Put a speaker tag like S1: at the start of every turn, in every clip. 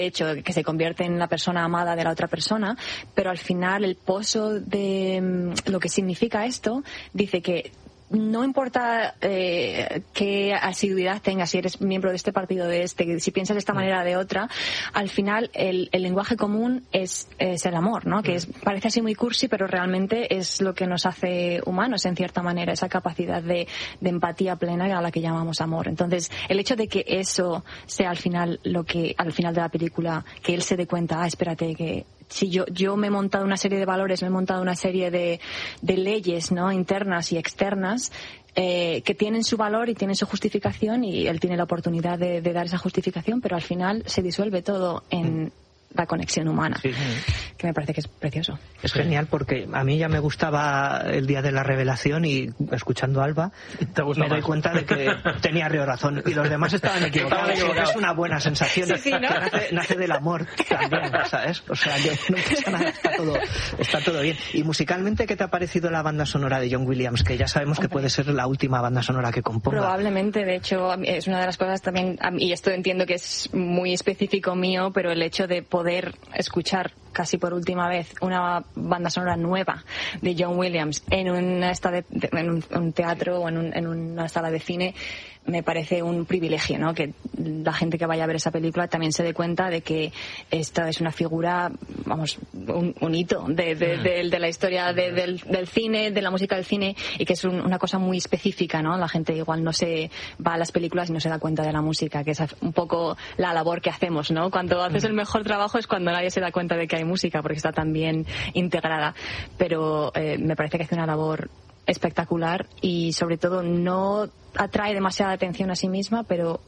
S1: hecho, que se convierte en la persona amada de la otra persona, pero al final el pozo de lo que significa esto dice que no importa qué asiduidad tengas, si eres miembro de este partido, de este, si piensas de esta manera o de otra, al final el lenguaje común es el amor, ¿no? Que parece así muy cursi, pero realmente es lo que nos hace humanos, en cierta manera, esa capacidad de empatía plena a la que llamamos amor. Entonces, el hecho de que eso sea al final al final de la película, que él se dé cuenta, espérate, que si yo me he montado una serie de valores, me he montado una serie de leyes, ¿no?, internas y externas, que tienen su valor y tienen su justificación, y él tiene la oportunidad de dar esa justificación, pero al final se disuelve todo en la conexión humana, sí, que me parece que es precioso.
S2: Es genial, porque a mí ya me gustaba el día de la revelación, y escuchando a Alba me doy cuenta de que tenía Río razón y los demás estaban equivocados. Es una buena sensación, sí, ¿no? Que nace del amor también, ¿sabes? O sea, no pasa nada, está todo bien. Y musicalmente, ¿qué te ha parecido la banda sonora de John Williams? Que ya sabemos que puede ser la última banda sonora que componga.
S1: Probablemente, de hecho, es una de las cosas también, y esto entiendo que es muy específico mío, pero el hecho de poder escuchar casi por última vez una banda sonora nueva de John Williams en un teatro o en una sala de cine, me parece un privilegio, ¿no? Que la gente que vaya a ver esa película también se dé cuenta de que esta es una figura, vamos, un hito de la historia del cine, de la música del cine, y que es una cosa muy específica, ¿no? La gente igual no se va a las películas y no se da cuenta de la música, que es un poco la labor que hacemos, ¿no? Cuando haces el mejor trabajo es cuando nadie se da cuenta de que hay música, porque está tan bien integrada. Pero me parece que hace una labor espectacular, y sobre todo no atrae demasiada atención a sí misma, pero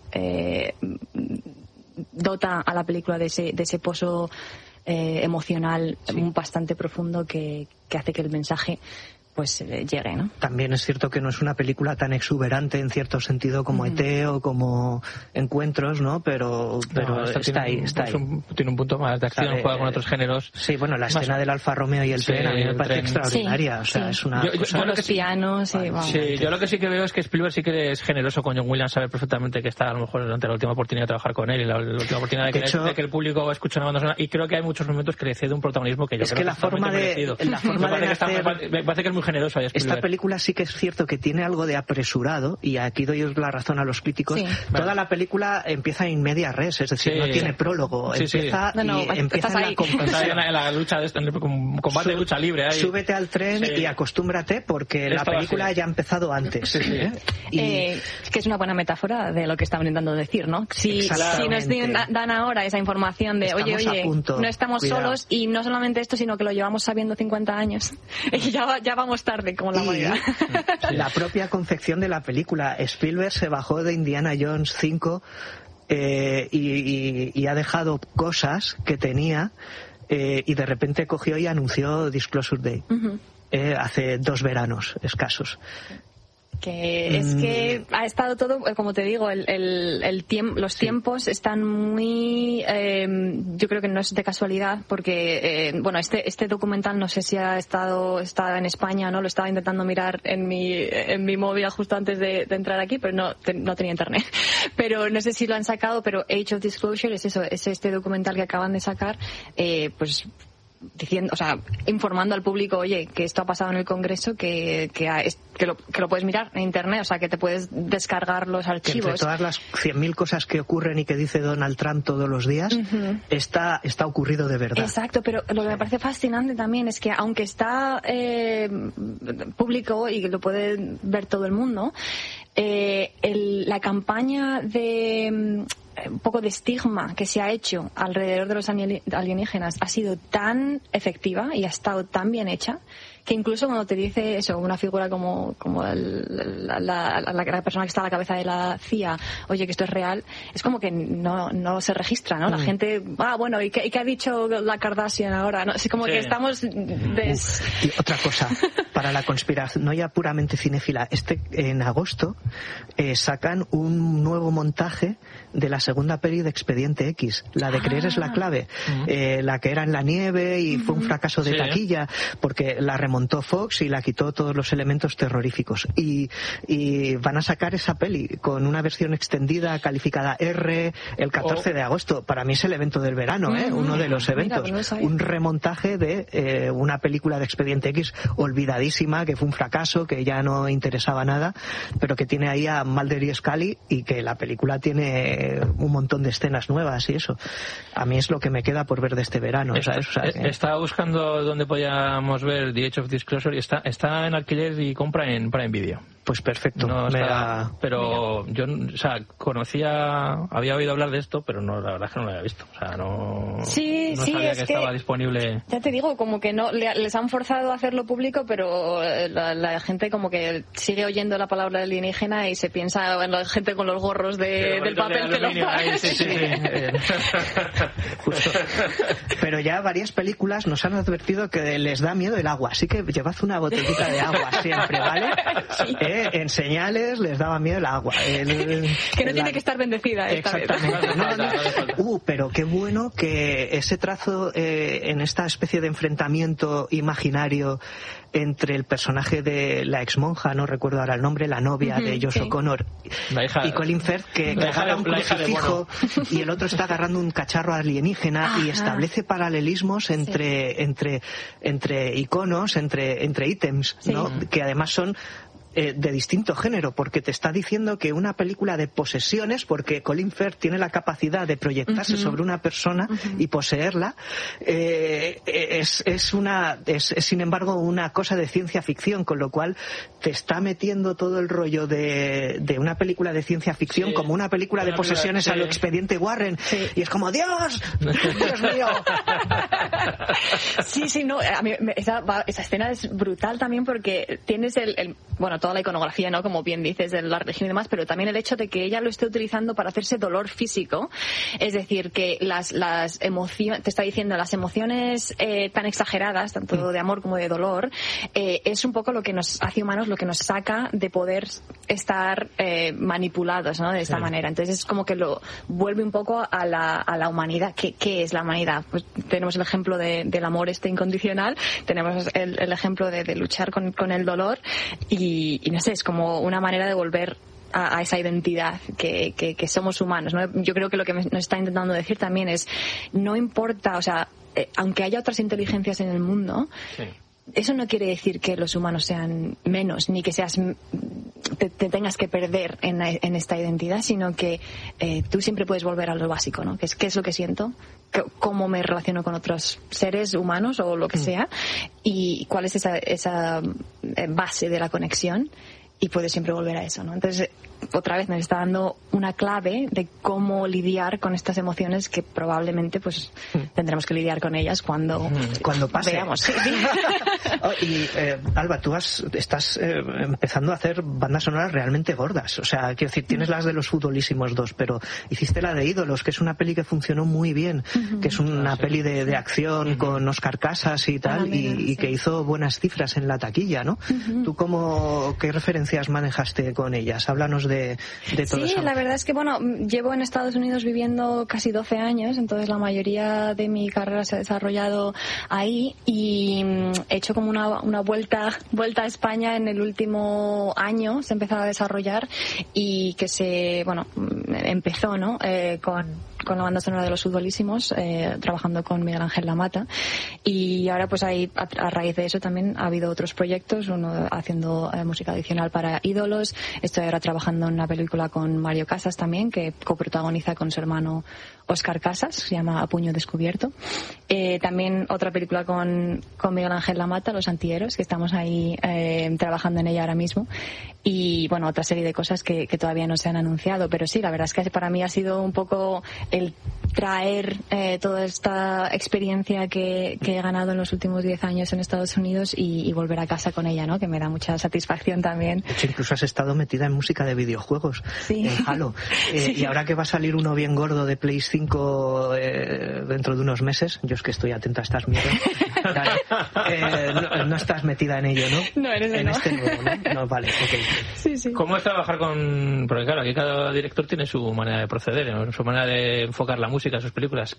S1: dota a la película de ese pozo emocional, sí, bastante profundo, que hace que el mensaje pues llegue, ¿no?
S2: También es cierto que no es una película tan exuberante en cierto sentido como E.T. o como Encuentros, ¿no? Pero está ahí.
S3: Tiene un punto más de acción, juega con otros géneros.
S2: Sí, bueno, la escena del Alfa Romeo y el tren a mí me parece extraordinaria.
S1: Sí,
S2: o sea, es una
S1: cosa... Yo piano, sí, vamos.
S3: Sí, yo lo que sí que veo es que Spielberg sí que es generoso con John Williams, sabe perfectamente que está a lo mejor durante la última oportunidad de trabajar con él y la última oportunidad de que el público escuche una banda sonora, y creo que hay muchos momentos que le cede un protagonismo que yo creo que
S2: la forma de
S3: me parece que es muy generoso ahí Spielberg.
S2: Esta película sí que es cierto que tiene algo de apresurado, y aquí doy la razón a los críticos. Sí. Toda la película empieza in media res, es decir, no tiene prólogo. Empieza
S3: en la lucha, en el combate de lucha libre. Ahí.
S2: Súbete al tren y acostúmbrate, porque la película ya ha empezado antes.
S1: Que es una buena metáfora de lo que estaban intentando decir, ¿no? Si nos dan ahora esa información de, oye, no estamos solos, y no solamente esto, sino que lo llevamos sabiendo 50 años, y ya vamos tarde, como la moneda.
S2: La propia concepción de la película, Spielberg se bajó de Indiana Jones 5 y ha dejado cosas que tenía, y de repente cogió y anunció Disclosure Day hace 2 veranos escasos.
S1: Que es que ha estado todo, como te digo, los tiempos están muy, yo creo que no es de casualidad, porque este documental no sé si está en España, no lo estaba intentando mirar en mi móvil justo antes de entrar aquí, pero no tenía internet. Pero no sé si lo han sacado, pero Age of Disclosure es eso, es este documental que acaban de sacar, pues diciendo, o sea, informando al público, oye, que esto ha pasado en el Congreso, que lo puedes mirar en internet, o sea, que te puedes descargar los archivos.
S2: Entre todas las 100.000 cosas que ocurren y que dice Donald Trump todos los días, está ocurrido de verdad.
S1: Exacto, pero lo que me parece fascinante también es que, aunque está público y lo puede ver todo el mundo, la campaña de un poco de estigma que se ha hecho alrededor de los alienígenas ha sido tan efectiva y ha estado tan bien hecha, que incluso cuando te dice eso, una figura como la persona que está a la cabeza de la CIA, oye, que esto es real, es como que no se registra, ¿no? La gente, bueno, ¿y qué ha dicho la Kardashian ahora? ¿No? Es como que estamos
S2: y otra cosa, para la conspiranoia puramente cinéfila, en agosto sacan un nuevo montaje de la segunda peli de Expediente X, la de Creer es la clave, la que era en la nieve y fue un fracaso de taquilla porque la remontó Fox y la quitó todos los elementos terroríficos, y van a sacar esa peli con una versión extendida calificada R el 14 de agosto. Para mí es el evento del verano, uno de los eventos. Un remontaje de una película de Expediente X olvidadísima, que fue un fracaso, que ya no interesaba nada, pero que tiene ahí a Mulder y Scully, y que la película tiene un montón de escenas nuevas y eso. A mí es lo que me queda por ver de este verano. ¿Sabes? O sea,
S3: estaba buscando dónde podíamos ver The Age of Disclosure y está en alquiler y compra en Prime Video.
S2: Pues perfecto.
S3: No pero yo, o sea, había oído hablar de esto, pero no, la verdad es que no lo había visto. O sea, no sabía que estaba disponible.
S1: Ya te digo, como que no les han forzado a hacerlo público, pero la gente como que sigue oyendo la palabra alienígena y se piensa en la gente con los gorros del papel que los trae.
S2: Sí. Justo. Pero ya varias películas nos han advertido que les da miedo el agua, así que llevad una botellita de agua siempre, ¿vale? Sí. En Señales les daba miedo el agua.
S1: Que no tiene que estar bendecida esta
S2: exactamente. Vez. Pero qué bueno que ese trazo en esta especie de enfrentamiento imaginario entre el personaje de la exmonja, no recuerdo ahora el nombre, la novia de Josh O'Connor, y Colin Firth, que agarra un crucifijo y el otro está agarrando un cacharro alienígena. Ajá. Y establece paralelismos entre iconos, entre ítems, ¿no? Que además son de distinto género, porque te está diciendo que una película de posesiones, porque Colin Firth tiene la capacidad de proyectarse sobre una persona y poseerla, es sin embargo una cosa de ciencia ficción, con lo cual te está metiendo todo el rollo de una película de ciencia ficción como una película de posesiones a lo Expediente Warren, y es como ¡Dios mío!
S1: Sí, no, a mí esa escena es brutal también, porque tienes toda la iconografía, ¿no? Como bien dices, de la religión y demás, pero también el hecho de que ella lo esté utilizando para hacerse dolor físico. Es decir, que las emociones, te está diciendo, las emociones tan exageradas, tanto de amor como de dolor, es un poco lo que nos hace humanos, lo que nos saca de poder estar manipulados, ¿no? De esta manera. Entonces es como que lo vuelve un poco a la humanidad. ¿Qué es la humanidad? Pues tenemos el ejemplo del amor incondicional, tenemos el ejemplo de luchar con el dolor, y no sé, es como una manera de volver a esa identidad que somos humanos, ¿no? Yo creo que lo que nos está intentando decir también es, no importa, o sea, aunque haya otras inteligencias en el mundo, eso no quiere decir que los humanos sean menos, ni que te tengas que perder en esta identidad, sino que tú siempre puedes volver a lo básico, ¿no? ¿Qué es lo que siento? ¿Cómo me relaciono con otros seres humanos o lo que sea? ¿Y cuál es esa base de la conexión? Y puedes siempre volver a eso, ¿no? Entonces, otra vez nos está dando una clave de cómo lidiar con estas emociones que probablemente pues tendremos que lidiar con ellas cuando
S2: pase.
S1: Veamos.
S2: Y Alba, tú estás empezando a hacer bandas sonoras realmente gordas. O sea, quiero decir, tienes las de Los Futbolísimos 2, pero hiciste la de Ídolos, que es una peli que funcionó muy bien, que es una peli de acción con Óscar Casas y tal, y que hizo buenas cifras en la taquilla, ¿no? ¿Tú qué referencias manejaste con ellas? Háblanos de todo eso.
S1: Sí, la verdad es que, llevo en Estados Unidos viviendo casi 12 años, entonces la mayoría de mi carrera se ha desarrollado ahí, y he hecho como una vuelta a España en el último año, se ha empezado a desarrollar, y que empezó, ¿no? Con la banda sonora de Los Futbolísimos, trabajando con Miguel Ángel Lamata, y ahora pues ahí a raíz de eso también ha habido otros proyectos, uno haciendo música adicional para Ídolos, estoy ahora trabajando en una película con Mario Casas también, que coprotagoniza con su hermano Óscar Casas, se llama A Puño Descubierto, también otra película con Miguel Ángel Lamata, Los Antihéroes, que estamos ahí trabajando en ella ahora mismo, y otra serie de cosas que todavía no se han anunciado, pero sí, la verdad es que para mí ha sido un poco el traer toda esta experiencia que he ganado en los últimos 10 años en Estados Unidos y volver a casa con ella, ¿no? Que me da mucha satisfacción también.
S2: De hecho, incluso has estado metida en música de videojuegos, en Halo. Y ahora que va a salir uno bien gordo de Play 5 dentro de unos meses, yo es que estoy atento a estas mierdas, no estás metida en ello, ¿no?
S1: No, eres
S2: en este nuevo, ¿no? No, vale, ok.
S1: Sí.
S3: ¿Cómo es trabajar con...? Porque claro, aquí cada director tiene su manera de proceder, ¿no? Su manera de enfocar la música, sus películas.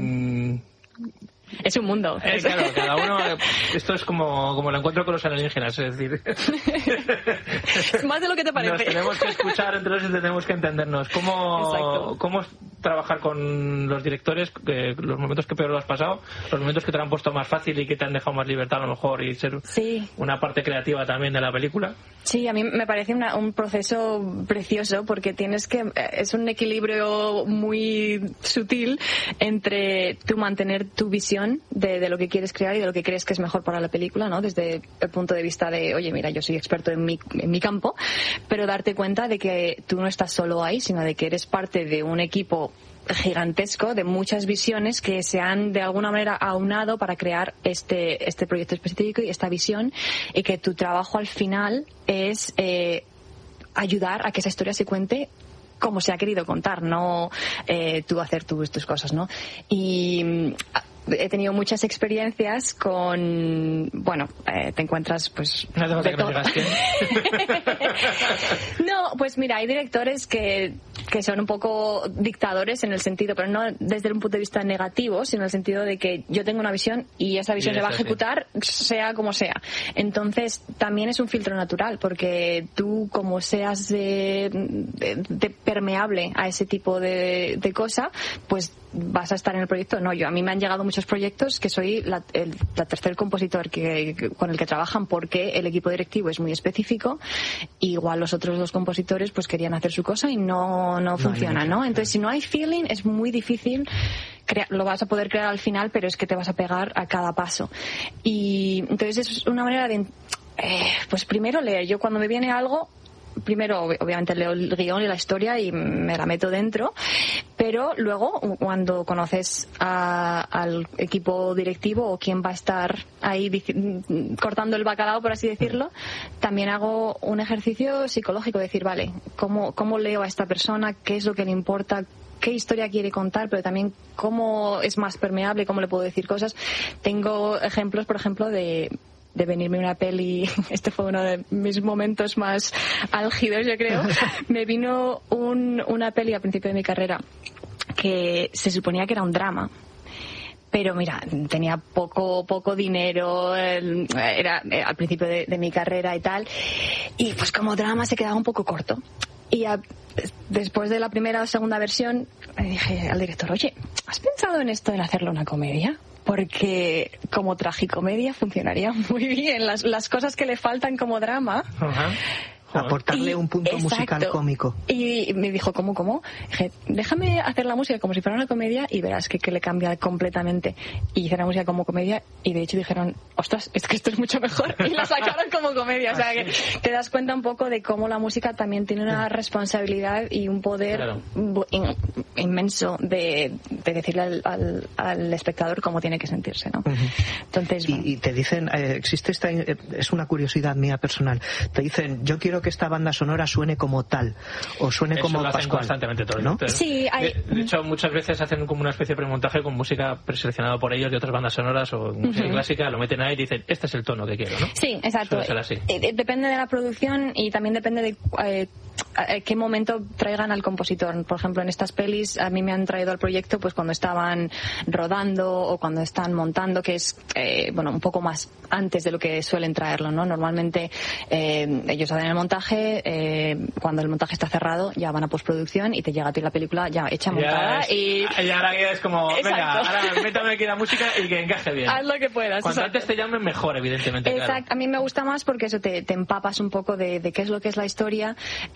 S1: Es un mundo.
S3: Claro, cada uno... Esto es como el encuentro con los alienígenas, es decir...
S1: Es más de lo que te parece.
S3: Nos tenemos que escuchar entre nosotros y tenemos que entendernos. ¿Cómo es trabajar con los directores? Los momentos que peor lo has pasado, los momentos que te lo han puesto más fácil y que te han dejado más libertad a lo mejor y ser una parte creativa también de la película.
S1: Sí, a mí me parece un proceso precioso porque es un equilibrio muy sutil entre tú mantener tu visión de lo que quieres crear y de lo que crees que es mejor para la película, ¿no? Desde el punto de vista de, oye, mira, yo soy experto en mi campo, pero darte cuenta de que tú no estás solo ahí, sino de que eres parte de un equipo gigantesco de muchas visiones que se han de alguna manera aunado para crear este proyecto específico y esta visión, y que tu trabajo al final es ayudar a que esa historia se cuente como se ha querido contar, no tú hacer tus cosas, ¿no? Y he tenido muchas experiencias con... Bueno, te encuentras pues...
S3: No hace falta que nos digas quién.
S1: No, pues mira, hay directores que son un poco dictadores en el sentido, pero no desde un punto de vista negativo, sino en el sentido de que yo tengo una visión y esa visión se va a ejecutar sea como sea. Entonces también es un filtro natural, porque tú como seas de permeable a ese tipo de cosa, pues vas a estar en el proyecto. No, a mí me han llegado muchos proyectos que soy la tercer compositor con el que trabajan, porque el equipo directivo es muy específico. Igual los otros dos compositores pues querían hacer su cosa y no funciona, ¿no? Entonces, si no hay feeling, es muy difícil. Lo vas a poder crear al final, pero es que te vas a pegar a cada paso. Y entonces es una manera de pues primero leer. Yo cuando me viene algo, primero obviamente leo el guión y la historia y me la meto dentro, pero luego cuando conoces al equipo directivo o quién va a estar ahí cortando el bacalao, por así decirlo, también hago un ejercicio psicológico de decir, vale, ¿cómo leo a esta persona? ¿Qué es lo que le importa? ¿Qué historia quiere contar? Pero también cómo es más permeable, cómo le puedo decir cosas. Tengo ejemplos, por ejemplo, de venirme una peli. Este fue uno de mis momentos más álgidos, yo creo. Me vino una peli al principio de mi carrera que se suponía que era un drama, pero mira, tenía poco dinero, era al principio de mi carrera y tal, y pues como drama se quedaba un poco corto. Y después de la primera o segunda versión le dije al director, oye, ¿has pensado en esto, en hacerlo una comedia? Porque como tragicomedia funcionaría muy bien. Las cosas que le faltan como drama.
S2: Aportarle un punto musical cómico.
S1: Y me dijo, ¿cómo? Dije, déjame hacer la música como si fuera una comedia y verás que le cambia completamente. Y hice la música como comedia y de hecho dijeron, ostras, es que esto es mucho mejor. Y la sacaron como comedia. O sea, que te das cuenta un poco de cómo la música también tiene una responsabilidad y un poder inmenso de decirle al espectador cómo tiene que sentirse, ¿no? Entonces,
S2: y te dicen, existe es una curiosidad mía personal, te dicen, yo quiero que esta banda sonora suene como tal o suene
S3: eso
S2: como
S3: lo hacen
S2: Pascual,
S3: constantemente todo,
S2: ¿no?
S1: Sí,
S3: de hecho muchas veces hacen como una especie de premontaje con música preseleccionada por ellos de otras bandas sonoras o música clásica, lo meten ahí y dicen, este es el tono que quiero, ¿no?
S1: Sí, exacto.
S3: Suele ser así.
S1: Depende de la producción y también depende de qué momento traigan al compositor. Por ejemplo, en estas pelis a mí me han traído al proyecto pues cuando estaban rodando o cuando están montando, que es un poco más antes de lo que suelen traerlo, ¿no? Normalmente ellos hacen el montaje, cuando el montaje está cerrado ya van a postproducción y te llega a ti la película ya hecha, montada y
S3: ahora es como,
S1: exacto.
S3: Venga, ahora métame aquí la música y que encaje bien.
S1: Haz lo que puedas.
S3: Cuanto antes te llamen mejor, evidentemente.
S1: Exacto.
S3: Claro.
S1: A mí me gusta más porque eso te empapas un poco de qué es lo que es la historia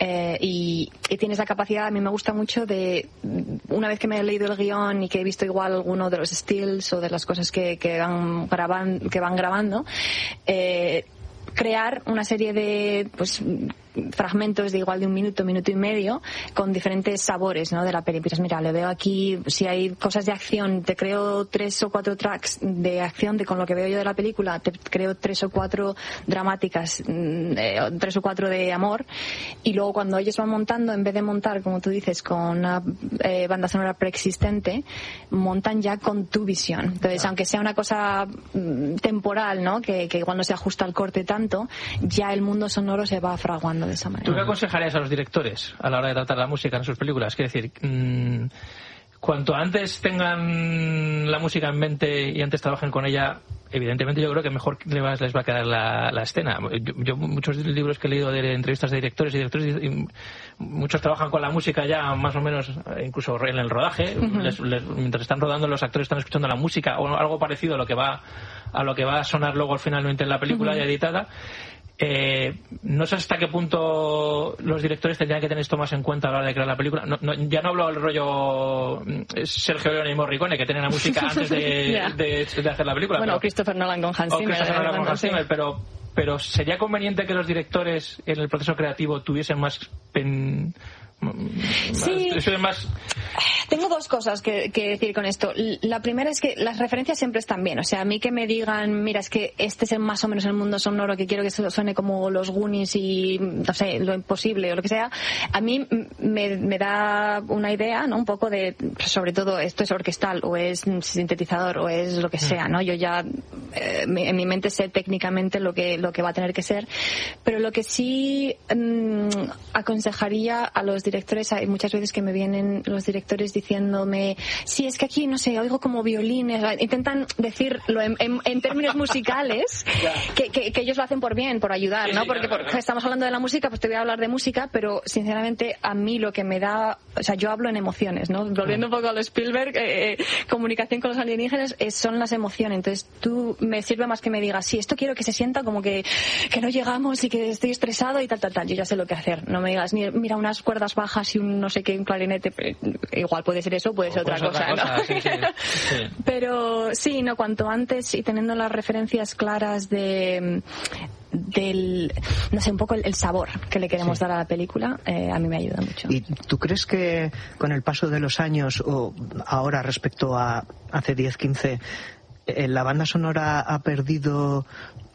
S1: y tienes la capacidad. A mí me gusta mucho de, una vez que me he leído el guión y que he visto igual alguno de los stills o de las cosas que van grabando, crear una serie de fragmentos de igual de un minuto y medio, con diferentes sabores, ¿no?, de la peli. Pues mira, le veo aquí, si hay cosas de acción, te creo 3 o 4 tracks de acción con lo que veo yo de la película, te creo 3 o 4 dramáticas, 3 o 4 de amor, y luego cuando ellos van montando, en vez de montar, como tú dices, con una banda sonora preexistente, montan ya con tu visión. Entonces, aunque sea una cosa temporal, ¿no?, que igual no se ajusta al corte tanto, ya el mundo sonoro se va fraguando de esa manera.
S3: ¿Tú qué aconsejarías a los directores a la hora de tratar la música en sus películas? Quiero decir, cuanto antes tengan la música en mente y antes trabajen con ella, evidentemente yo creo que mejor les va a quedar la escena. Yo muchos libros que he leído de entrevistas de directores y muchos trabajan con la música ya más o menos, incluso en el rodaje. Mientras están rodando, los actores están escuchando la música o algo parecido a lo que va a sonar luego finalmente en la película ya editada. No sé hasta qué punto los directores tendrían que tener esto más en cuenta a la hora de crear la película. Ya no hablo del rollo Sergio Leone y Morricone, que tienen la música antes de hacer la película.
S1: Bueno, Christopher Nolan con Hans Zimmer.
S3: Pero ¿sería conveniente que los directores en el proceso creativo tuviesen más...
S1: Sí.
S3: más...
S1: Tengo dos cosas que decir con esto. La primera es que las referencias siempre están bien. O sea, a mí que me digan, mira, es que este es más o menos el mundo sonoro, que quiero que suene como los Goonies y, no sé, Lo Imposible o lo que sea, a mí me da una idea, ¿no?, un poco de, sobre todo, esto es orquestal o es sintetizador o es lo que sea, ¿no? Yo ya en mi mente sé técnicamente lo que va a tener que ser. Pero lo que sí aconsejaría a los directores, hay muchas veces que me vienen los directores diciéndome, sí, es que aquí, no sé, oigo como violines, intentan decirlo en términos musicales, que ellos lo hacen por bien, por ayudar, ¿no? Porque estamos hablando de la música, pues te voy a hablar de música, pero sinceramente a mí lo que me da, o sea, yo hablo en emociones, ¿no? Volviendo un poco a lo Spielberg, comunicación con los alienígenas son las emociones. Entonces tú me sirve más que me digas, sí, esto quiero que se sienta como que no llegamos y que estoy estresado y tal. Yo ya sé lo que hacer. No me digas, mira, unas cuerdas bajas y un no sé qué, un clarinete, igual puede ser eso, puede ser otra cosa, ¿no? Sí. Pero sí, no, cuanto antes y teniendo las referencias claras del, no sé, un poco el sabor que le queremos dar a la película, a mí me ayuda mucho.
S2: ¿Y tú crees que con el paso de los años, o ahora respecto a hace 10, 15, la banda sonora ha perdido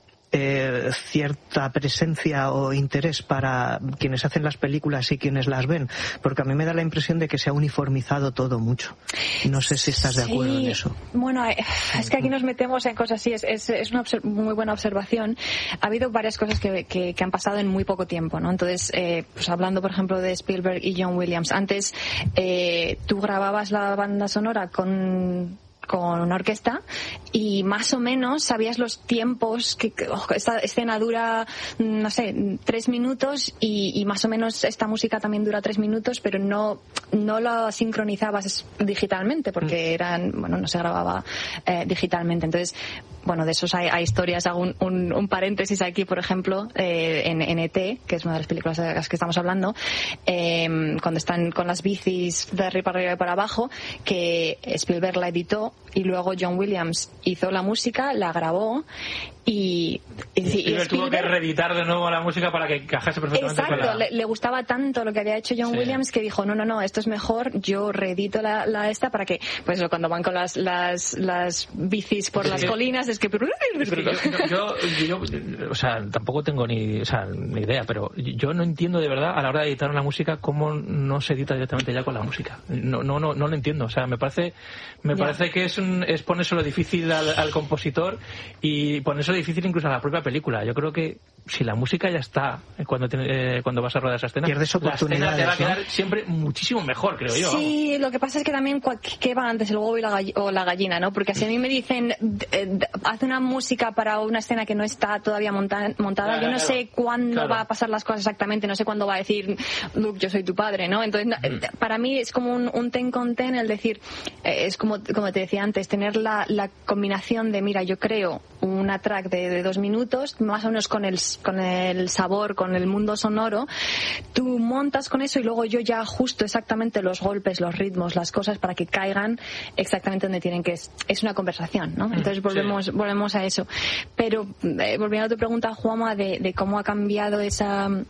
S2: cierta presencia o interés para quienes hacen las películas y quienes las ven? Porque a mí me da la impresión de que se ha uniformizado todo mucho. No sé si estás de acuerdo en eso.
S1: Bueno, es que aquí nos metemos en cosas así. Es una muy buena observación. Ha habido varias cosas que han pasado en muy poco tiempo, ¿no? Entonces, pues hablando, por ejemplo, de Spielberg y John Williams, antes tú grababas la banda sonora con una orquesta y más o menos sabías los tiempos que esta escena dura, no sé, 3 minutos y más o menos esta música también dura 3 minutos, pero no lo sincronizabas digitalmente porque no se grababa digitalmente. Entonces, bueno, de esos hay historias. Hago un paréntesis aquí, por ejemplo, en E.T., que es una de las películas de las que estamos hablando, cuando están con las bicis de arriba y para abajo, que Spielberg la editó y luego John Williams hizo la música, la grabó y
S3: Spielberg tuvo que reeditar de nuevo la música para que encajase perfectamente.
S1: Exacto, le gustaba tanto lo que había hecho John Williams que dijo, no, esto es mejor, yo reedito la esta para que, pues cuando van con las bicis por las colinas, es que...
S3: Yo, o sea, tampoco tengo ni idea, pero yo no entiendo de verdad a la hora de editar una música cómo no se edita directamente ya con la música. No lo entiendo. O sea, me parece que es ponérselo difícil al compositor y ponérselo difícil incluso a la propia película. Yo creo que si la música ya está cuando vas a rodar esa escena,
S2: pierdes oportunidades,
S3: la escena te va a quedar siempre muchísimo mejor, creo yo.
S1: Sí, lo que pasa es que también ¿qué va antes, el huevo o la gallina, ¿no? Porque si a mí me dicen haz una música para una escena que no está todavía montada, yo no sé cuándo va a pasar las cosas exactamente, no sé cuándo va a decir Luke, yo soy tu padre, ¿no? Entonces para mí es como un ten con ten el decir, es como te decía antes, tener la combinación de, mira, yo creo una track de 2 minutos, más o menos con el sabor, con el mundo sonoro, tú montas con eso y luego yo ya ajusto exactamente los golpes, los ritmos, las cosas para que caigan exactamente donde tienen que es una conversación, ¿no? Entonces volvemos a eso. Pero volviendo a tu pregunta, Juanma, de cómo ha cambiado esa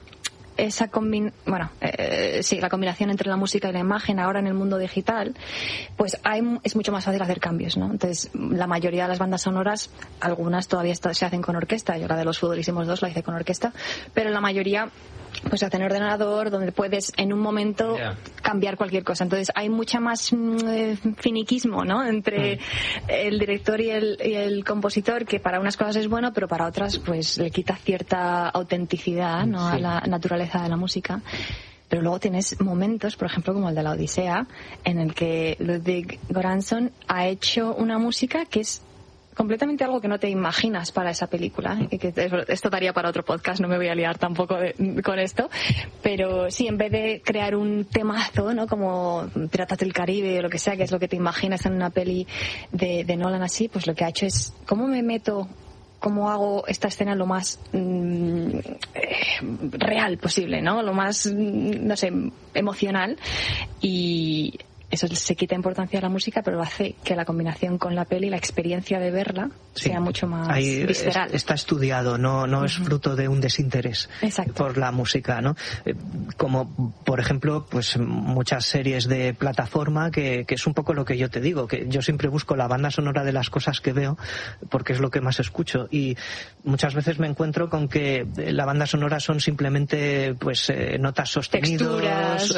S1: esa la combinación entre la música y la imagen ahora en el mundo digital, pues es mucho más fácil hacer cambios, ¿no? Entonces, la mayoría de las bandas sonoras, algunas todavía se hacen con orquesta. Yo la de Los Futbolísimos 2 la hice con orquesta, pero la mayoría pues se hace en ordenador, donde puedes en un momento cambiar cualquier cosa. Entonces hay mucha más finiquismo, ¿no?, entre el director y el compositor, que para unas cosas es bueno, pero para otras pues le quita cierta autenticidad, ¿no?, a la naturaleza de la música. Pero luego tienes momentos, por ejemplo, como el de la Odisea, en el que Ludwig Göransson ha hecho una música que es completamente algo que no te imaginas para esa película, y que esto daría para otro podcast, no me voy a liar tampoco con esto, pero sí, en vez de crear un temazo, ¿no?, como Piratas del Caribe o lo que sea, que es lo que te imaginas en una peli de Nolan así, pues lo que ha hecho es cómo hago esta escena lo más real posible, ¿no?, lo más, no sé, emocional, y eso se quita importancia a la música, pero hace que la combinación con la peli, la experiencia de verla, sea mucho más visceral.
S2: Está estudiado, no es fruto de un desinterés por la música, ¿no? Como, por ejemplo, pues muchas series de plataforma, que es un poco lo que yo te digo, que yo siempre busco la banda sonora de las cosas que veo, porque es lo que más escucho, y muchas veces me encuentro con que la banda sonora son simplemente pues notas sostenidas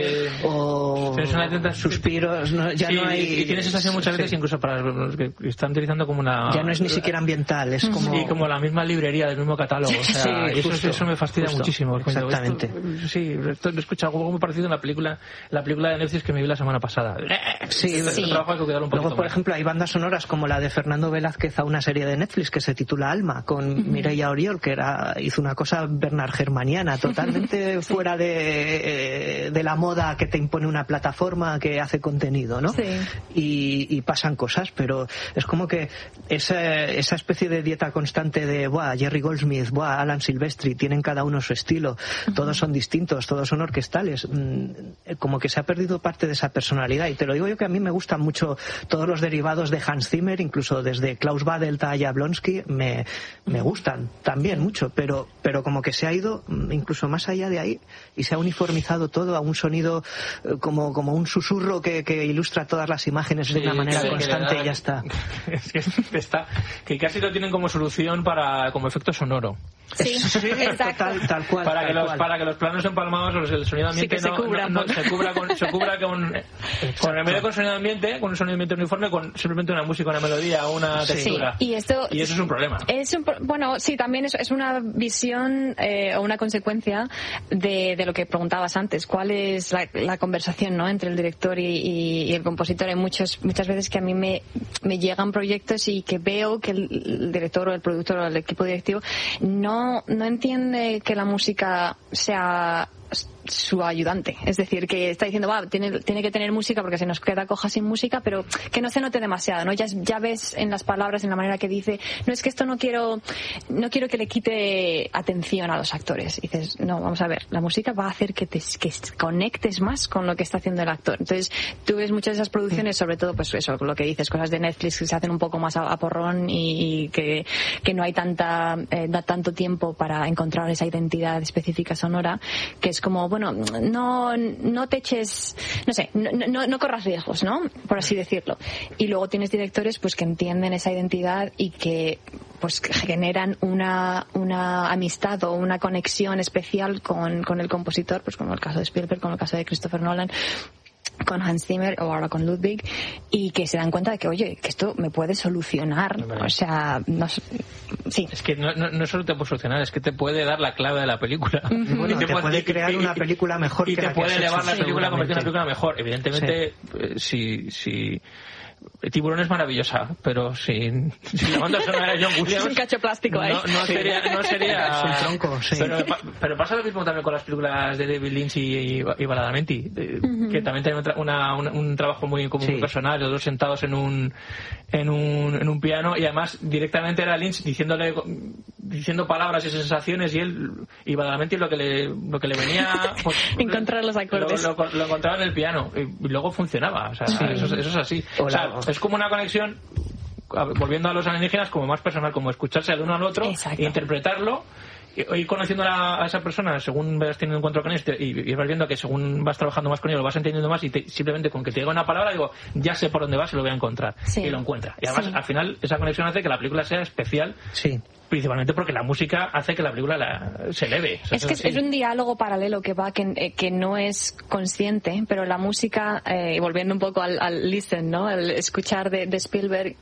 S2: o suspiros, no hay.
S3: Y tienes sensación muchas veces, incluso para los que están utilizando como una.
S2: Ya no es ni siquiera ambiental, es como.
S3: Sí, como la misma librería del mismo catálogo. O sea, eso me fastidia muchísimo.
S2: Exactamente.
S3: Esto lo he escuchado algo muy parecido en la película de Netflix que me vi la semana pasada. Trabajo hay que cuidar un poquito.
S2: Luego, por ejemplo, hay bandas sonoras como la de Fernando Velázquez a una serie de Netflix que se titula Alma, con Mireia Oriol, que hizo una cosa Bernard Herrmanniana, totalmente fuera de la moda que te impone una plataforma que hace contenido, ¿no? Y pasan cosas, pero es como que esa especie de dieta constante de Jerry Goldsmith, Alan Silvestri, tienen cada uno su estilo, todos son distintos, todos son orquestales, como que se ha perdido parte de esa personalidad. Y te lo digo yo, que a mí me gustan mucho todos los derivados de Hans Zimmer, incluso desde Klaus Badelt a Jablonski, me gustan también mucho, pero como que se ha ido incluso más allá de ahí y se ha uniformizado todo a un sonido como un susurro que ilustra todas las imágenes de una manera constante y ya está.
S3: Es que casi lo tienen como solución como efecto sonoro.
S1: Sí, exacto.
S2: Tal cual.
S3: Para que los planos empalmados, el sonido ambiente se cubra con en vez de con sonido ambiente, con un sonido ambiente uniforme, con simplemente una música, una melodía, una textura.
S1: Y eso
S3: es un problema.
S1: Bueno, sí, también es una visión o una consecuencia de lo que preguntabas antes. ¿Cuál es la conversación, ¿no?, entre el director y el compositor? Hay muchas veces que a mí me llegan proyectos y que veo que el director o el productor o el equipo directivo no entiende que la música sea su ayudante, es decir, que está diciendo tiene que tener música porque se nos queda coja sin música, pero que no se note demasiado, ¿no? Ya ves en las palabras, en la manera que dice, no, es que esto no quiero que le quite atención a los actores. Y dices, no, vamos a ver, la música va a hacer que conectes más con lo que está haciendo el actor. Entonces tú ves muchas de esas producciones, sobre todo pues eso, lo que dices, cosas de Netflix que se hacen un poco más a porrón y que no hay tanto tiempo para encontrar esa identidad específica sonora, que es como, bueno, no te eches, no sé, no corras riesgos, ¿no?, por así decirlo. Y luego tienes directores pues que entienden esa identidad y que pues generan una amistad o una conexión especial con el compositor, pues como el caso de Spielberg, como el caso de Christopher Nolan, con Hans Zimmer o ahora con Ludwig, y que se dan cuenta de que, oye, que esto me puede solucionar. O sea, sí.
S3: Es que no solo te puede solucionar, es que te puede dar la clave de la película.
S2: Bueno, te puede crear una película mejor
S3: y
S2: que
S3: te
S2: la
S3: puede
S2: que
S3: elevar la película, convertir en una película mejor. Evidentemente, si Tiburón es maravillosa, pero si la banda sonora de John Williams,
S1: es un cacho plástico ahí.
S3: No sería
S2: es un tronco, sí.
S3: Pero pasa lo mismo también con las películas de David Lynch y Badalamenti, que también tienen un trabajo muy personal, los dos sentados en un piano, y además directamente era Lynch diciendo palabras y sensaciones, y Badalamenti lo que le venía pues,
S1: encontrar los acordes,
S3: lo encontraba en el piano y luego funcionaba. O sea, eso es así. O sea, es como una conexión, volviendo a los alienígenas, como más personal, como escucharse al uno al otro, e interpretarlo ir conociendo a esa persona según vas teniendo encuentro con él y vas viendo que según vas trabajando más con él lo vas entendiendo más y simplemente con que te diga una palabra digo, ya sé por dónde vas y lo voy a encontrar. Y lo encuentra. Y además, al final, esa conexión hace que la película sea especial.
S2: Sí.
S3: Principalmente porque la música hace que la película se eleve. O sea,
S1: es que es un diálogo paralelo que va que no es consciente, pero la música, y volviendo un poco al listen, ¿no? Al escuchar de Spielberg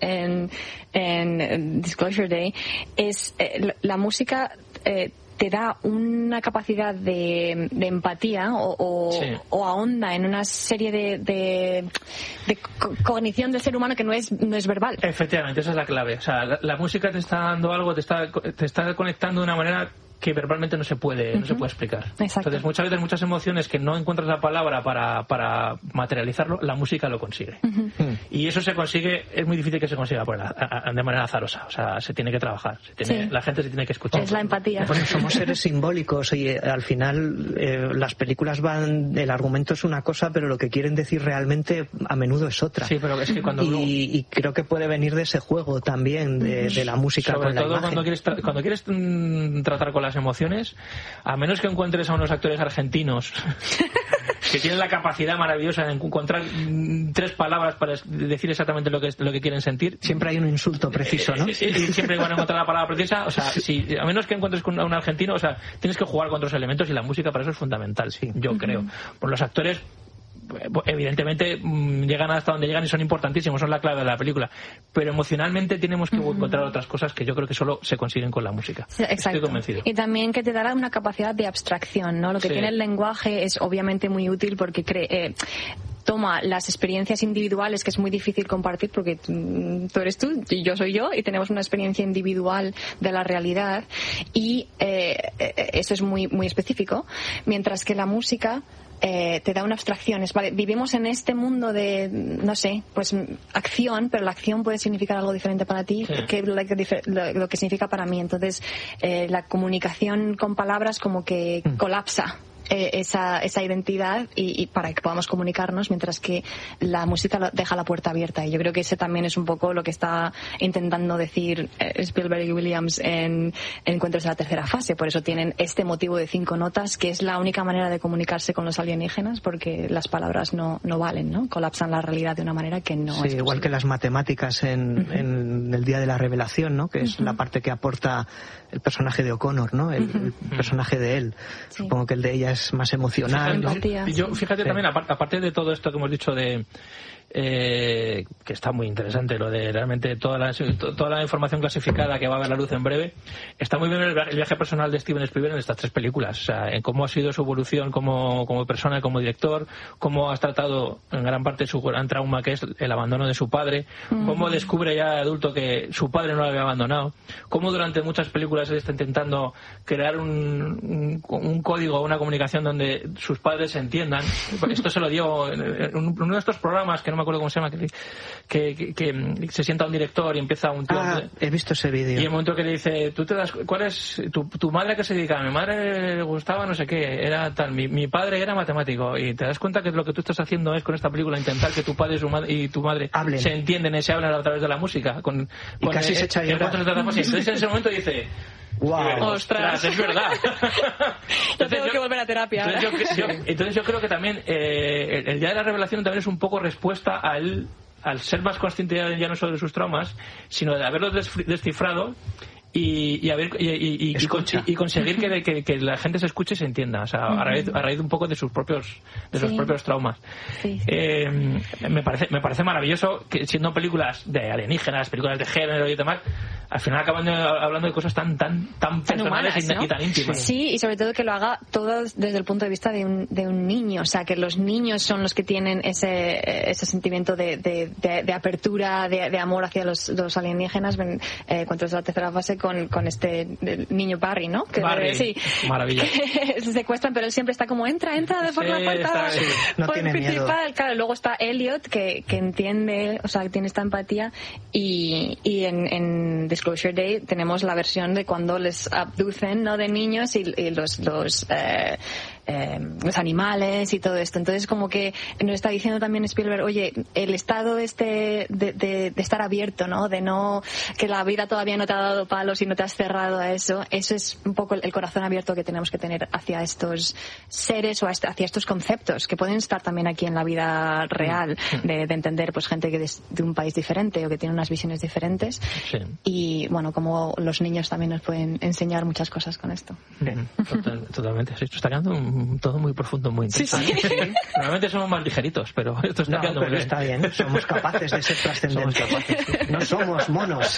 S1: en Disclosure Day, es la música te da una capacidad de empatía o ahonda en una serie de cognición del ser humano que no es verbal.
S3: Efectivamente, esa es la clave. O sea, la música te está dando algo, te está conectando de una manera que verbalmente no se puede explicar.
S1: Exacto.
S3: Entonces, muchas veces, muchas emociones que no encuentras la palabra para materializarlo, la música lo consigue. Y eso se consigue, es muy difícil que se consiga de manera azarosa. O sea, se tiene que trabajar. La gente se tiene que escuchar.
S1: Es la empatía.
S2: Bueno, somos seres simbólicos y al final las películas el argumento es una cosa, pero lo que quieren decir realmente a menudo es otra.
S3: Sí, pero es que cuando
S2: y creo que puede venir de ese juego también, de la música
S3: sobre
S2: con la
S3: todo
S2: imagen.
S3: cuando quieres tratar con las emociones, a menos que encuentres a unos actores argentinos que tienen la capacidad maravillosa de encontrar 3 palabras para decir exactamente lo que quieren sentir.
S2: Siempre hay un insulto preciso, ¿no?
S3: Y siempre van a encontrar la palabra precisa. O sea, a menos que encuentres con un argentino, o sea, tienes que jugar con otros elementos y la música para eso es fundamental, yo creo. Por los actores, evidentemente llegan hasta donde llegan y son importantísimos, son la clave de la película, pero emocionalmente tenemos que encontrar otras cosas que yo creo que solo se consiguen con la música.
S1: Sí, exacto.
S3: Estoy convencido.
S1: Y también que te dará una capacidad de abstracción, ¿no? Lo que tiene el lenguaje es obviamente muy útil porque toma las experiencias individuales que es muy difícil compartir porque tú eres tú y yo soy yo y tenemos una experiencia individual de la realidad y eso es muy, muy específico, mientras que la música te da una abstracción. Vale, vivimos en este mundo de, no sé, pues acción, pero la acción puede significar algo diferente para ti que lo que significa para mí. Entonces, la comunicación con palabras como que colapsa esa identidad y para que podamos comunicarnos, mientras que la música deja la puerta abierta. Y yo creo que ese también es un poco lo que está intentando decir Spielberg y Williams en Encuentros de la tercera fase. Por eso tienen este motivo de 5 notas, que es la única manera de comunicarse con los alienígenas, porque las palabras no valen, ¿no? Colapsan la realidad de una manera que no es posible.
S2: Igual que las matemáticas en el día de la revelación, ¿no? Que es la parte que aporta el personaje de O'Connor, ¿no? El personaje de él. Supongo que el de ella es más emocional, ¿no?
S3: Y yo, fíjate también, aparte de todo esto que hemos dicho de que está muy interesante, lo de realmente toda la información clasificada que va a ver la luz en breve, está muy bien el viaje personal de Steven Spielberg en estas 3 películas, o sea, en cómo ha sido su evolución como persona, como director, cómo has tratado en gran parte su gran trauma, que es el abandono de su padre, cómo descubre ya de adulto que su padre no lo había abandonado, cómo durante muchas películas él está intentando crear un código, una comunicación donde sus padres se entiendan. Esto se lo dio en uno de estos programas que no me acuerdo cómo se llama, que se sienta un director y empieza un tío.
S2: He visto ese vídeo.
S3: Y el momento que le dice, ¿cuál es tu madre a qué se dedica? Mi madre le gustaba no sé qué, era tal, mi padre era matemático, y te das cuenta que lo que tú estás haciendo es con esta película intentar que tu padre y tu madre
S2: hablen,
S3: se entienden y se hablan a través de la música.
S2: Y casi se echa a llorar.
S3: Entonces en ese momento dice,
S2: ¡wow!
S3: ¡Ostras! Es verdad.
S1: Yo tengo que volver a terapia.
S3: Entonces yo creo que también el día de la revelación también es un poco respuesta al ser más consciente ya no solo de sus traumas, sino de haberlos descifrado y conseguir que la gente se escuche y se entienda, o sea, a raíz un poco de sus propios traumas. Me parece maravilloso que, siendo películas de alienígenas, películas de género y demás, al final acaban hablando de cosas tan personales humanas, ¿no? Y tan íntimas.
S1: Sí, y sobre todo que lo haga todo desde el punto de vista de un niño, o sea, que los niños son los que tienen ese sentimiento de apertura, de amor hacia los alienígenas. Encuentros de la tercera fase con este niño Barry, ¿no?
S3: Barry,
S1: sí,
S3: maravilla.
S1: Que se secuestran, pero él siempre está como entra por la puerta
S2: no tiene
S1: principal.
S2: Miedo.
S1: Claro, luego está Elliot que entiende, o sea, que tiene esta empatía, y en Disclosure Day tenemos la versión de cuando les abducen, ¿no?, de niños y los los animales y todo esto. Entonces como que nos está diciendo también Spielberg, oye, el estado de estar abierto, ¿no? De no, que la vida todavía no te ha dado palos y no te has cerrado a eso es un poco el corazón abierto que tenemos que tener hacia estos seres o hacia estos conceptos que pueden estar también aquí en la vida real, de entender pues gente que de un país diferente o que tiene unas visiones diferentes. Sí. Y bueno, como los niños también nos pueden enseñar muchas cosas con esto.
S3: Totalmente. Esto está quedando todo muy profundo, muy interesante. Sí. Normalmente somos más ligeritos, pero esto está quedando muy bien.
S2: Está bien, somos capaces de ser trascendentes. No somos monos.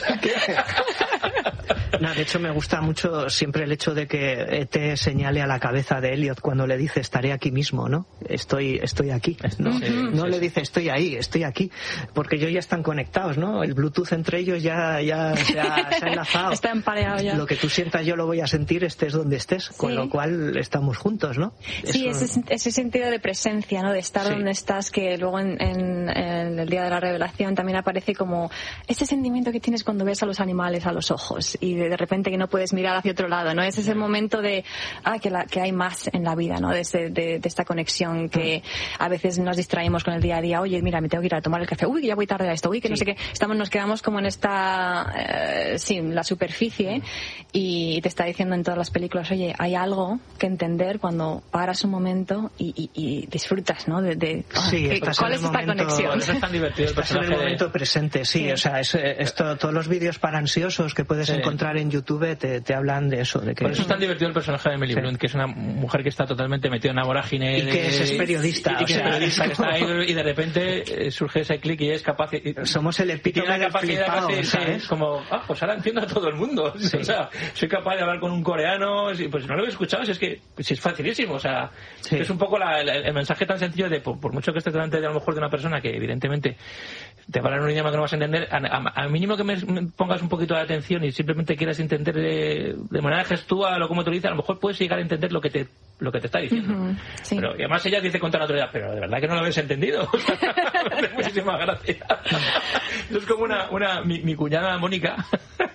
S2: No, de hecho me gusta mucho siempre el hecho de que te señale a la cabeza de Elliot cuando le dice estaré aquí mismo, ¿no? Estoy aquí. No le dice estoy ahí, estoy aquí, porque ellos ya están conectados, ¿no? El Bluetooth entre ellos ya se ha enlazado.
S1: Está empareado ya.
S2: Lo que tú sientas yo lo voy a sentir estés donde estés, con lo cual estamos juntos, ¿no?
S1: Sí, ese sentido de presencia, ¿no? De estar donde estás, que luego en el Día de la Revelación también aparece como ese sentimiento que tienes cuando ves a los animales a los ojos y de repente que no puedes mirar hacia otro lado, ¿no? Es ese momento de que hay más en la vida, ¿no? De esta conexión que a veces nos distraemos con el día a día. Oye, mira, me tengo que ir a tomar el café. Uy, que ya voy tarde a esto. Uy, que no sé qué. Nos quedamos como en esta la superficie y te está diciendo en todas las películas, oye, hay algo que entender cuando paras un momento y disfrutas, ¿no? ¿Cuál es esta conexión?
S3: Es tan divertido el personaje.
S2: En el momento presente, sí. O sea, todos los vídeos para ansiosos que puedes encontrar en YouTube te hablan de eso.
S3: Por eso es tan divertido el personaje de Emily Blunt, que es una mujer que está totalmente metida en una vorágine.
S2: Y que es periodista.
S3: Y que está ahí y de repente surge ese clic y es capaz.
S2: Somos el epítome del flipado, ¿sabes?
S3: Como, pues ahora entiendo a todo el mundo. Sí. O sea, soy capaz de hablar con un coreano. Pues no lo he escuchado, es que es facilísimo. O sea, es un poco el mensaje tan sencillo de, por mucho que estés delante de a lo mejor de una persona que evidentemente te va a hablar en un idioma que no vas a entender, al mínimo que me pongas un poquito de atención y simplemente quieras entender de manera gestual o como te lo dice, a lo mejor puedes llegar a entender lo que te está diciendo. Sí. Pero y además ella dice con toda naturalidad, pero de verdad que no lo habéis entendido. Muchísimas gracias. Es como mi cuñada Mónica.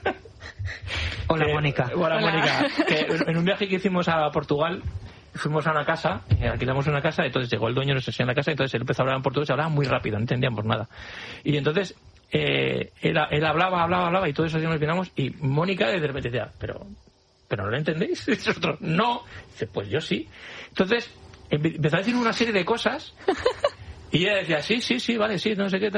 S2: Hola, Mónica.
S3: Hola, Mónica. Que en un viaje que hicimos a Portugal, fuimos a una casa, alquilamos una casa, entonces llegó el dueño, nos enseñó la casa, entonces él empezó a hablar en portugués, hablaba muy rápido, no entendíamos nada. Y entonces él hablaba y todo eso nos miramos y Mónica de repente decía, pero no lo entendéis. Y nosotros, no. Dice, pues yo sí. Entonces empezó a decir una serie de cosas y ella decía, sí, vale, sí, no sé qué,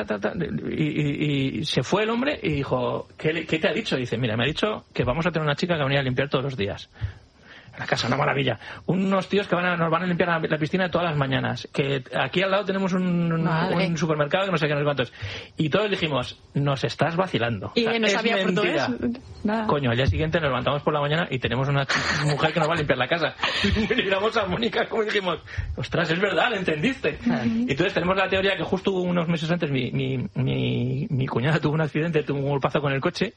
S3: y se fue el hombre y dijo, ¿qué te ha dicho? Dice, mira, me ha dicho que vamos a tener una chica que va a venir a limpiar todos los días la casa, una maravilla. Unos tíos que nos van a limpiar la piscina todas las mañanas. Que aquí al lado tenemos un supermercado que no sé qué, no sé cuántos. Y todos dijimos, nos estás vacilando.
S1: Y no sabía portugués.
S3: Nada. Coño, al día siguiente nos levantamos por la mañana y tenemos una mujer que nos va a limpiar la casa. Y miramos a Mónica como dijimos, ostras, es verdad, ¿lo entendiste? Y entonces tenemos la teoría que justo unos meses antes mi cuñada tuvo un accidente, tuvo un golpazo con el coche.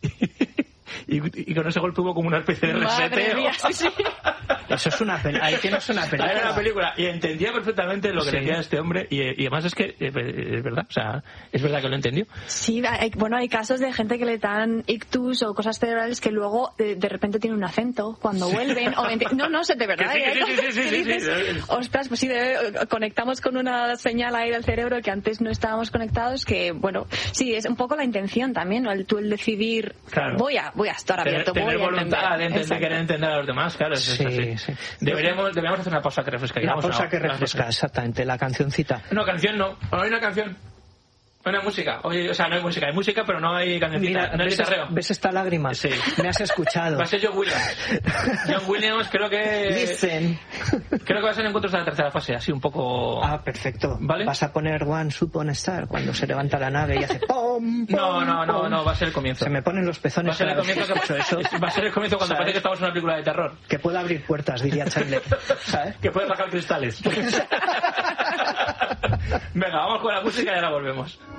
S3: Y con ese golpe hubo como una especie de reseteo.
S2: Sí. Eso es una película. Ahí tienes una película.
S3: Era una película. Y entendía perfectamente lo que decía este hombre. Y además es que es verdad. O sea, es verdad que lo entendió.
S1: Sí, hay casos de gente que le dan ictus o cosas cerebrales que luego de repente tienen un acento cuando vuelven. No sé, de verdad.
S3: Sí.
S1: Ostras, pues sí, conectamos con una señal ahí del cerebro que antes no estábamos conectados. Que, bueno, sí, es un poco la intención también, ¿no? El decir, claro. Voy a estar abierto.
S3: Tener voluntad de querer entender a los demás, claro. Sí. Deberíamos hacer una pausa que refresca.
S2: Una pausa que refresca, exactamente. La cancioncita.
S3: No, canción no. No hay una canción. No hay música. Oye, o sea, no hay música. Hay música, pero no hay cancioncita.
S2: Mira,
S3: no hay guitarreo.
S2: ¿Ves esta lágrima?
S3: Sí.
S2: Me has escuchado.
S3: Va a ser John Williams. John Williams creo que...
S2: Listen.
S3: Creo que va a ser encuentros de la tercera fase, así un poco...
S2: Perfecto.
S3: ¿Vale?
S2: Vas a poner One Upon a Star cuando se levanta la nave y hace pom, pom,
S3: No, va a ser el comienzo.
S2: Se me ponen los pezones.
S3: Va a ser el comienzo Va a ser el comienzo cuando parece que estamos en una película de terror.
S2: Que puede abrir puertas, diría Chandler. ¿Sabes?
S3: Que puede bajar cristales. Venga, vamos con la música y ahora volvemos.